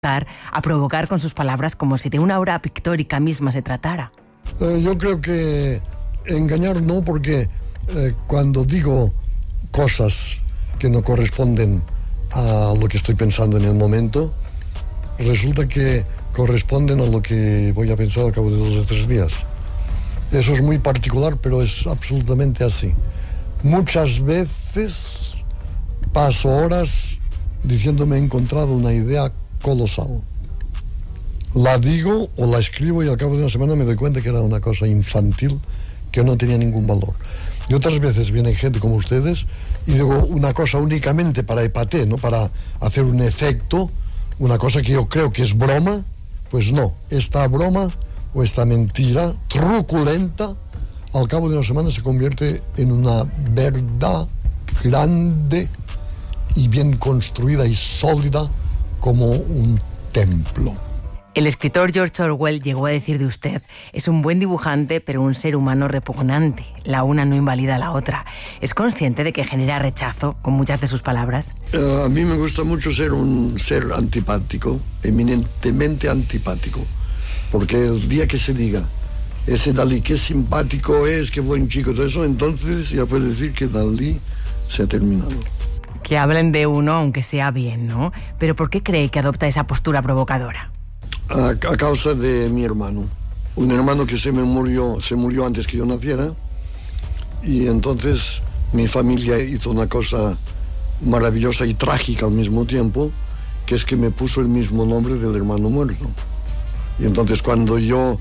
a provocar con sus palabras como si de una obra pictórica misma se tratara. Yo creo que engañar no, porque cuando digo cosas que no corresponden a lo que estoy pensando en el momento, resulta que corresponden a lo que voy a pensar al cabo de 2 o 3 días. Eso es muy particular, pero es absolutamente así. Muchas veces paso horas diciéndome he encontrado una idea colosal. La digo o la escribo y al cabo de una semana me doy cuenta que era una cosa infantil que no tenía ningún valor. Y otras veces viene gente como ustedes y digo una cosa únicamente para epaté, ¿no? Para hacer un efecto, una cosa que yo creo que es broma. Pues no, esta broma o esta mentira truculenta al cabo de una semana se convierte en una verdad grande y bien construida y sólida como un templo. El escritor George Orwell llegó a decir de usted: es un buen dibujante, pero un ser humano repugnante. La una no invalida a la otra. ¿Es consciente de que genera rechazo con muchas de sus palabras? A mí me gusta mucho ser un ser antipático, eminentemente antipático. Porque el día que se diga, ese Dalí, qué simpático es, qué buen chico, todo eso, entonces ya puede decir que Dalí se ha terminado. Que hablen de uno, aunque sea bien, ¿no? Pero ¿por qué cree que adopta esa postura provocadora? A causa de mi hermano. Un hermano que se murió antes que yo naciera, y entonces mi familia hizo una cosa maravillosa y trágica al mismo tiempo, que es que me puso el mismo nombre del hermano muerto. Y entonces cuando yo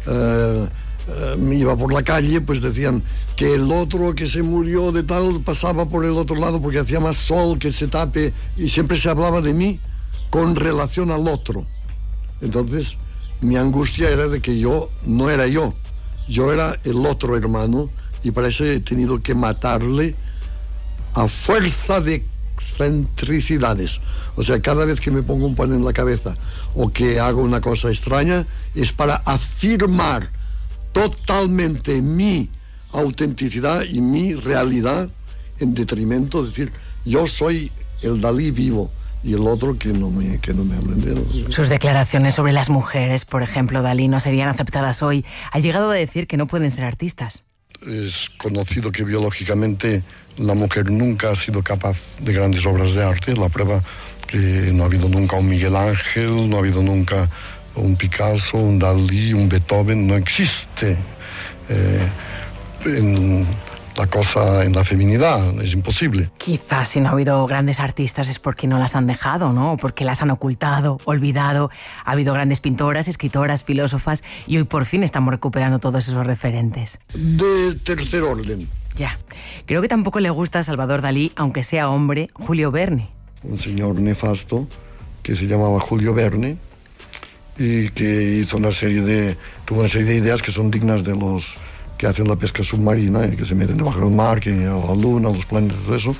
me iba por la calle, pues decían que el otro que se murió de tal pasaba por el otro lado porque hacía más sol, que se tape, y siempre se hablaba de mí con relación al otro. Entonces mi angustia era de que yo no era yo era el otro hermano, y para eso he tenido que matarle a fuerza de excentricidades. O sea, cada vez que me pongo un pan en la cabeza o que hago una cosa extraña, es para afirmar totalmente mi autenticidad y mi realidad, en detrimento de decir, yo soy el Dalí vivo, y el otro que no me hablen de él. Sus declaraciones sobre las mujeres, por ejemplo, Dalí, no serían aceptadas hoy. Ha llegado a decir que no pueden ser artistas. Es conocido que biológicamente la mujer nunca ha sido capaz de grandes obras de arte. La prueba que no ha habido nunca un Miguel Ángel, no ha habido nunca un Picasso, un Dalí, un Beethoven. No existe en la cosa, en la feminidad, es imposible. Quizás si no ha habido grandes artistas es porque no las han dejado, ¿no? O porque las han ocultado, olvidado. Ha habido grandes pintoras, escritoras, filósofas, y hoy por fin estamos recuperando todos esos referentes. De tercer orden. Ya. Creo que tampoco le gusta a Salvador Dalí, aunque sea hombre, Julio Verne. Un señor nefasto que se llamaba Julio Verne y que hizo tuvo una serie de ideas que son dignas de los que hacen la pesca submarina, que se meten debajo del mar, que a la luna, a los planetas, todo eso,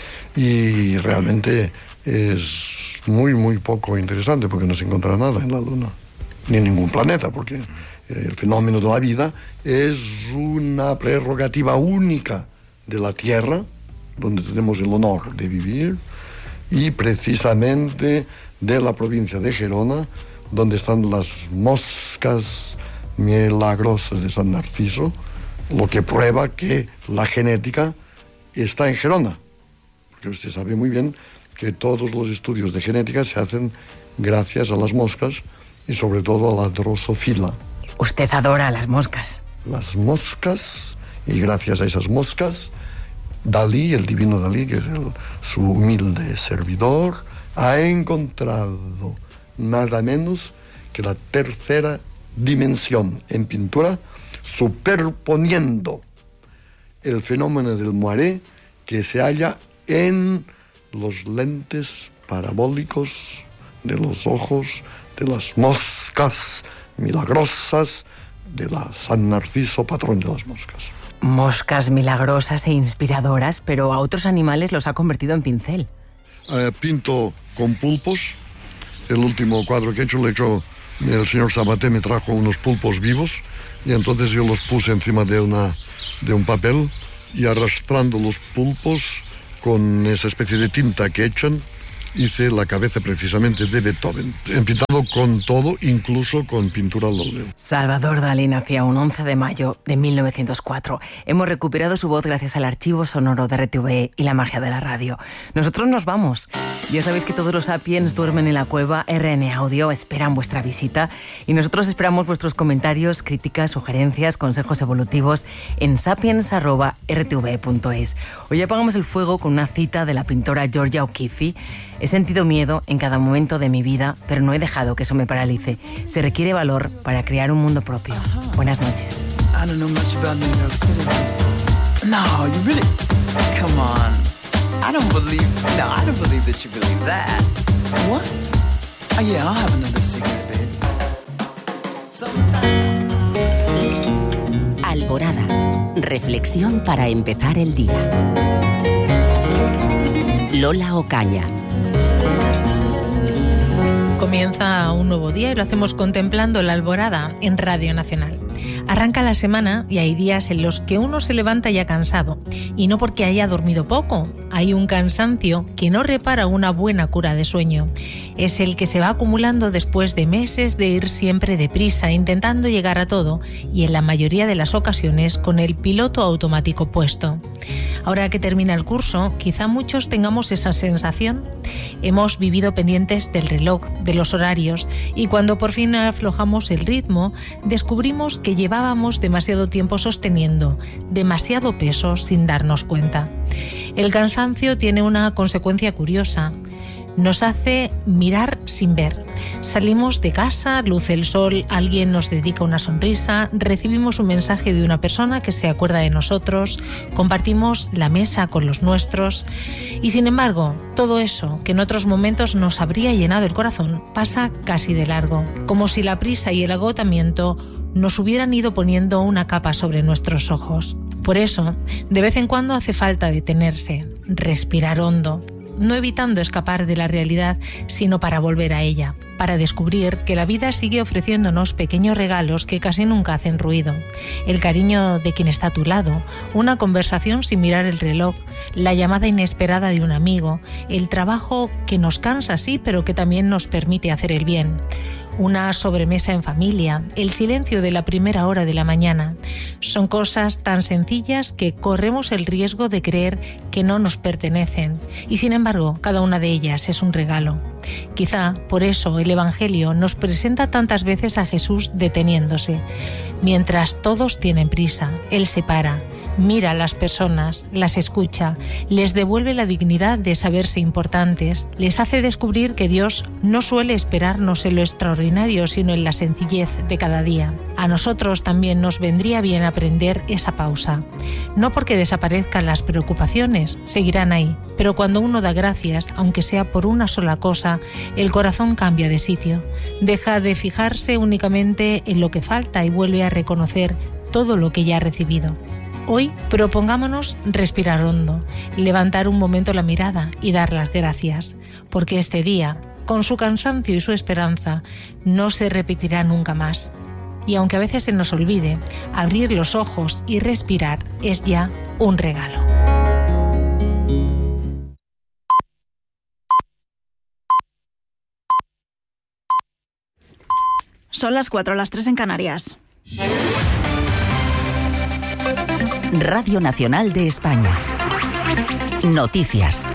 y realmente es muy, muy poco interesante porque no se encuentra nada en la luna, ni en ningún planeta, porque el fenómeno de la vida es una prerrogativa única de la Tierra, donde tenemos el honor de vivir, y precisamente de la provincia de Gerona, donde están las moscas milagrosas de San Narciso, lo que prueba que la genética está en Gerona. Porque usted sabe muy bien que todos los estudios de genética se hacen gracias a las moscas y sobre todo a la drosofila. Usted adora a las moscas. Las moscas, y gracias a esas moscas, Dalí, el divino Dalí, que es su humilde servidor, ha encontrado nada menos que la tercera dimensión en pintura, superponiendo el fenómeno del moiré que se halla en los lentes parabólicos de los ojos de las moscas milagrosas de la San Narciso, patrón de las moscas. Moscas milagrosas e inspiradoras, pero a otros animales los ha convertido en pincel. Pinto con pulpos. El último cuadro que he hecho, el señor Sabaté me trajo unos pulpos vivos, y entonces yo los puse encima de un papel, y arrastrando los pulpos con esa especie de tinta que echan, hice la cabeza precisamente de Beethoven, pintado con todo, incluso con pintura al óleo. Salvador Dalí nacía un 11 de mayo de 1904. Hemos recuperado su voz gracias al archivo sonoro de RTV y la magia de la radio. Nosotros nos vamos. Ya sabéis que todos los Sapiens duermen en la cueva. RN Audio esperan vuestra visita y nosotros esperamos vuestros comentarios, críticas, sugerencias, consejos evolutivos en sapiens@rtve.es. Hoy apagamos el fuego con una cita de la pintora Georgia O'Keeffe. He sentido miedo en cada momento de mi vida, pero no he dejado que eso me paralice. Se requiere valor para crear un mundo propio. Buenas noches. I don't know much about New York City. No, you really... Come on. I don't believe that you believe that. What? Oh yeah, I'll have another cigarette, baby. Alborada. Reflexión para empezar el día. Lola Ocaña. Comienza un nuevo día y lo hacemos contemplando la alborada en Radio Nacional. Arranca la semana y hay días en los que uno se levanta ya cansado. Y no porque haya dormido poco, hay un cansancio que no repara una buena cura de sueño. Es el que se va acumulando después de meses de ir siempre deprisa, intentando llegar a todo y en la mayoría de las ocasiones con el piloto automático puesto. Ahora que termina el curso, quizá muchos tengamos esa sensación. Hemos vivido pendientes del reloj, de los horarios, y cuando por fin aflojamos el ritmo, descubrimos que llevábamos demasiado tiempo sosteniendo demasiado peso sin darnos cuenta. El cansancio tiene una consecuencia curiosa. Nos hace mirar sin ver. Salimos de casa, luce el sol, alguien nos dedica una sonrisa, recibimos un mensaje de una persona que se acuerda de nosotros, compartimos la mesa con los nuestros y sin embargo, todo eso que en otros momentos nos habría llenado el corazón pasa casi de largo, como si la prisa y el agotamiento nos hubieran ido poniendo una capa sobre nuestros ojos. Por eso, de vez en cuando hace falta detenerse, respirar hondo, no evitando escapar de la realidad, sino para volver a ella, para descubrir que la vida sigue ofreciéndonos pequeños regalos que casi nunca hacen ruido. El cariño de quien está a tu lado, una conversación sin mirar el reloj, la llamada inesperada de un amigo, el trabajo que nos cansa, sí, pero que también nos permite hacer el bien. Una sobremesa en familia, el silencio de la primera hora de la mañana. Son cosas tan sencillas que corremos el riesgo de creer que no nos pertenecen. Y sin embargo, cada una de ellas es un regalo. Quizá por eso el Evangelio nos presenta tantas veces a Jesús deteniéndose. Mientras todos tienen prisa, Él se para. Mira a las personas, las escucha, les devuelve la dignidad de saberse importantes, les hace descubrir que Dios no suele esperarnos en lo extraordinario, sino en la sencillez de cada día. A nosotros también nos vendría bien aprender esa pausa. No porque desaparezcan las preocupaciones, seguirán ahí, pero cuando uno da gracias, aunque sea por una sola cosa, el corazón cambia de sitio. Deja de fijarse únicamente en lo que falta y vuelve a reconocer todo lo que ya ha recibido. Hoy propongámonos respirar hondo, levantar un momento la mirada y dar las gracias, porque este día, con su cansancio y su esperanza, no se repetirá nunca más. Y aunque a veces se nos olvide, abrir los ojos y respirar es ya un regalo. Son las 4, las 3 en Canarias. Radio Nacional de España. Noticias.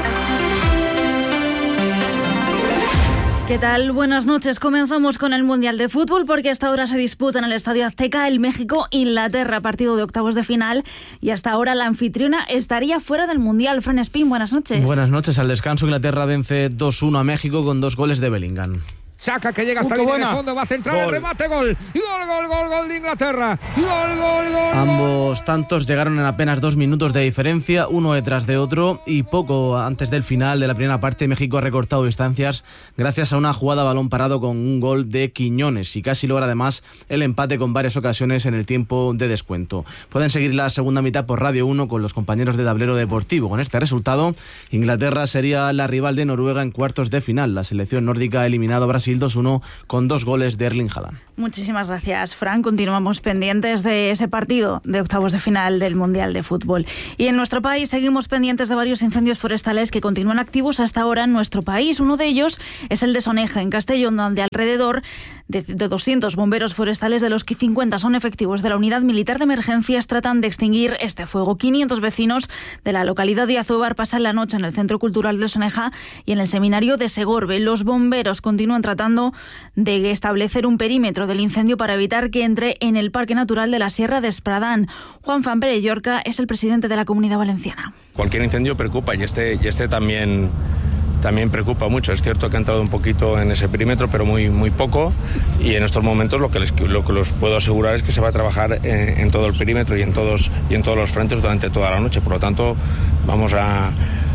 ¿Qué tal? Buenas noches. Comenzamos con el Mundial de Fútbol porque hasta ahora se disputa en el Estadio Azteca el México-Inglaterra, partido de octavos de final, y hasta ahora la anfitriona estaría fuera del Mundial. Fran Espín, buenas noches. Buenas noches. Al descanso, Inglaterra vence 2-1 a México con 2 goles de Bellingham. Saca que llega hasta el fondo, va a centrar el remate, gol. Gol de Inglaterra. Gol. Ambos tantos llegaron en apenas 2 minutos de diferencia, uno detrás de otro, y poco antes del final de la primera parte México ha recortado distancias gracias a una jugada a balón parado con un gol de Quiñones y casi logra además el empate con varias ocasiones en el tiempo de descuento. Pueden seguir la segunda mitad por Radio 1 con los compañeros de Tablero Deportivo. Con este resultado, Inglaterra sería la rival de Noruega en cuartos de final. La selección nórdica ha eliminado a Brasil 2-1 con 2 goles de Erling Haaland. Muchísimas gracias, Fran. Continuamos pendientes de ese partido de octavos de final del Mundial de Fútbol. Y en nuestro país seguimos pendientes de varios incendios forestales que continúan activos hasta ahora en nuestro país. Uno de ellos es el de Soneja, en Castellón, donde alrededor de 200 bomberos forestales, de los que 50 son efectivos de la Unidad Militar de Emergencias, tratan de extinguir este fuego. 500 vecinos de la localidad de Azóvar pasan la noche en el Centro Cultural de Soneja y en el Seminario de Segorbe. Los bomberos continúan tratando de establecer un perímetro del incendio para evitar que entre en el Parque Natural de la Sierra de Espradán. Juan Fanpere Llorca es el presidente de la Comunidad Valenciana. Cualquier incendio preocupa y este también preocupa mucho. Es cierto que ha entrado un poquito en ese perímetro, pero muy poco, y en estos momentos lo que los puedo asegurar es que se va a trabajar en todo el perímetro y en todos los frentes durante toda la noche. Por lo tanto, vamos a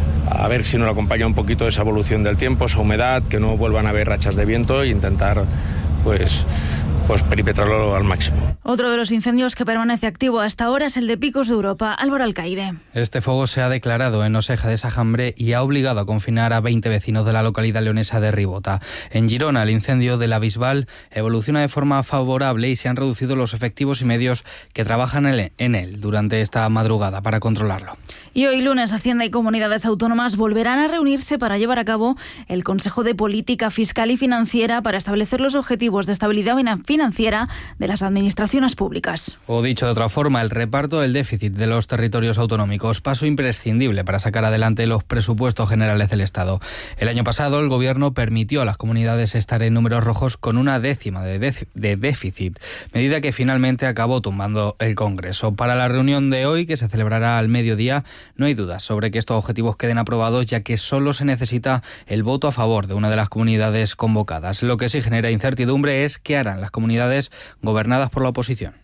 ver si nos acompaña un poquito esa evolución del tiempo, esa humedad, que no vuelvan a haber rachas de viento e intentar pues perimetrarlo al máximo. Otro de los incendios que permanece activo hasta ahora es el de Picos de Europa. Álvaro Alcaide. Este fuego se ha declarado en Oseja de Sajambre y ha obligado a confinar a 20 vecinos de la localidad leonesa de Ribota. En Girona, el incendio de la Bisbal evoluciona de forma favorable y se han reducido los efectivos y medios que trabajan en él durante esta madrugada para controlarlo. Y hoy lunes, Hacienda y comunidades autónomas volverán a reunirse para llevar a cabo el Consejo de Política Fiscal y Financiera para establecer los objetivos de estabilidad financiera de las administraciones públicas. O dicho de otra forma, el reparto del déficit de los territorios autonómicos, paso imprescindible para sacar adelante los presupuestos generales del Estado. El año pasado el Gobierno permitió a las comunidades estar en números rojos con una décima de déficit, medida que finalmente acabó tumbando el Congreso. Para la reunión de hoy, que se celebrará al mediodía, no hay dudas sobre que estos objetivos queden aprobados, ya que solo se necesita el voto a favor de una de las comunidades convocadas. Lo que sí genera incertidumbre es qué harán las comunidades gobernadas por la oposición.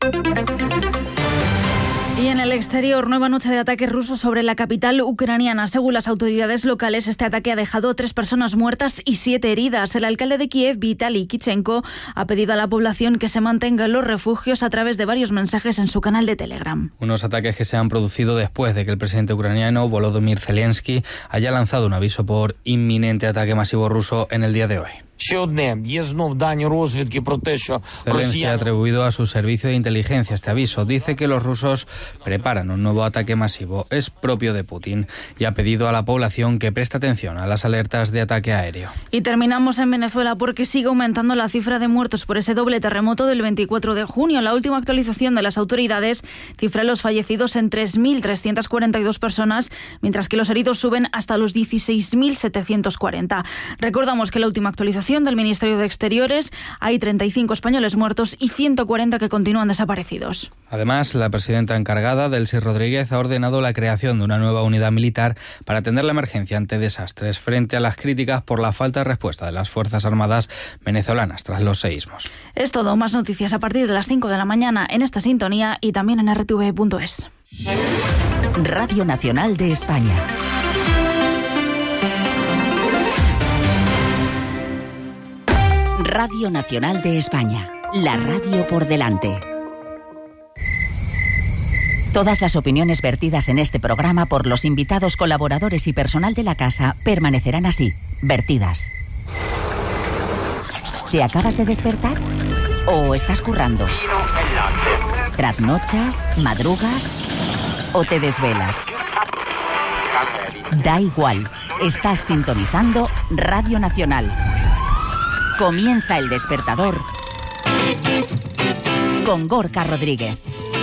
Y en el exterior, nueva noche de ataques rusos sobre la capital ucraniana. Según las autoridades locales, este ataque ha dejado 3 personas muertas y 7 heridas. El alcalde de Kiev, Vitaly Klitschko, ha pedido a la población que se mantenga en los refugios a través de varios mensajes en su canal de Telegram. Unos ataques que se han producido después de que el presidente ucraniano, Volodymyr Zelensky, haya lanzado un aviso por inminente ataque masivo ruso en el día de hoy. Zelensky ha atribuido a su servicio de inteligencia este aviso. Dice que los rusos preparan un nuevo ataque masivo. Es propio de Putin y ha pedido a la población que preste atención a las alertas de ataque aéreo. Y terminamos en Venezuela porque sigue aumentando la cifra de muertos por ese doble terremoto del 24 de junio. La última actualización de las autoridades cifra los fallecidos en 3.342 personas, mientras que los heridos suben hasta los 16.740. Recordamos que la última actualización del Ministerio de Exteriores hay 35 españoles muertos y 140 que continúan desaparecidos. Además, la presidenta encargada, Delcy Rodríguez, ha ordenado la creación de una nueva unidad militar para atender la emergencia ante desastres, frente a las críticas por la falta de respuesta de las Fuerzas Armadas venezolanas tras los seísmos. Es todo. Más noticias a partir de las 5 de la mañana en esta sintonía y también en rtv.es. Radio Nacional de España. Radio Nacional de España, la radio por delante. Todas las opiniones vertidas en este programa por los invitados, colaboradores y personal de la casa permanecerán así, vertidas. ¿Te acabas de despertar? ¿O estás currando? ¿Trasnochas? ¿Madrugas? ¿O te desvelas? Da igual, estás sintonizando Radio Nacional. Comienza El Despertador con Gorka Rodríguez.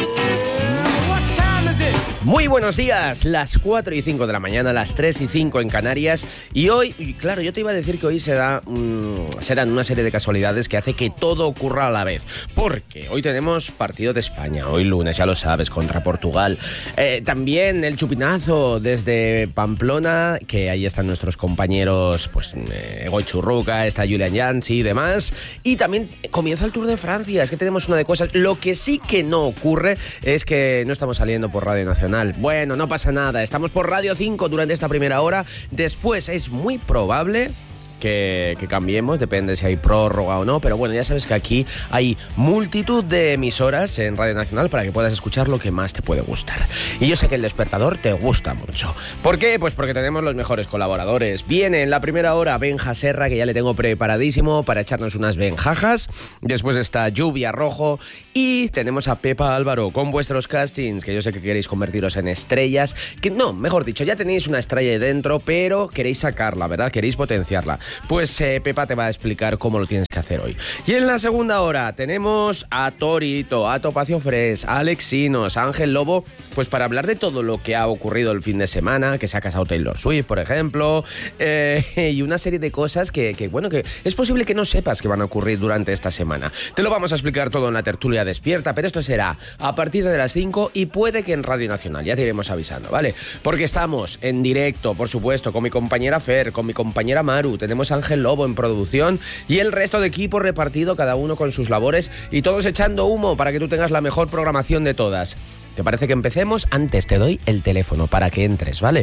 Muy buenos días, las 4 y 5 de la mañana, las 3 y 5 en Canarias. Y hoy, claro, yo te iba a decir que hoy serán una serie de casualidades que hace que todo ocurra a la vez. Porque hoy tenemos partido de España, hoy lunes, ya lo sabes, contra Portugal. También el chupinazo desde Pamplona, que ahí están nuestros compañeros, pues Egoy Churruca, está Julian Yancy y demás. Y también comienza el Tour de Francia, es que tenemos una de cosas. Lo que sí que no ocurre es que no estamos saliendo por Radio Nacional. Bueno, no pasa nada, estamos por Radio 5 durante esta primera hora. Después es muy probable que cambiemos, depende si hay prórroga o no, pero bueno, ya sabes que aquí hay multitud de emisoras en Radio Nacional para que puedas escuchar lo que más te puede gustar. Y yo sé que El Despertador te gusta mucho. ¿Por qué? Pues porque tenemos los mejores colaboradores. Viene en la primera hora Benja Serra, que ya le tengo preparadísimo para echarnos unas benjajas. Después está Lluvia Rojo y tenemos a Pepa Álvaro con vuestros castings, que yo sé que queréis convertiros en estrellas, que no, mejor dicho, ya tenéis una estrella ahí dentro, pero queréis sacarla, ¿verdad? Queréis potenciarla. Pues Pepa te va a explicar cómo lo tienes que hacer hoy. Y en la segunda hora tenemos a Torito, a Topacio Fres, a Alexinos, a Ángel Lobo, pues para hablar de todo lo que ha ocurrido el fin de semana, que se ha casado Taylor Swift, por ejemplo, y una serie de cosas que es posible que no sepas que van a ocurrir durante esta semana. Te lo vamos a explicar todo en la tertulia despierta, pero esto será a partir de las 5 y puede que en Radio Nacional, ya te iremos avisando, ¿vale? Porque estamos en directo, por supuesto, con mi compañera Fer, con mi compañera Maru, tenemos a Ángel Lobo en producción y el resto de equipo repartido, cada uno con sus labores y todos echando humo para que tú tengas la mejor programación de todas. ¿Te parece que empecemos? Antes te doy el teléfono para que entres, ¿vale?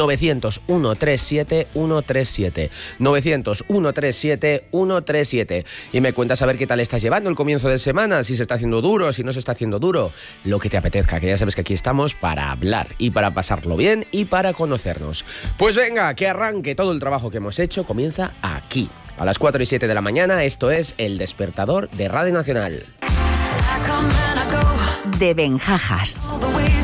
900-137-137. 900-137-137. Y me cuentas a ver qué tal estás llevando el comienzo de semana, si se está haciendo duro, si no se está haciendo duro. Lo que te apetezca, que ya sabes que aquí estamos para hablar y para pasarlo bien y para conocernos. Pues venga, que arranque todo el trabajo que hemos hecho. Comienza aquí. A las 4 y 7 de la mañana, esto es El Despertador de Radio Nacional. De Benjajas.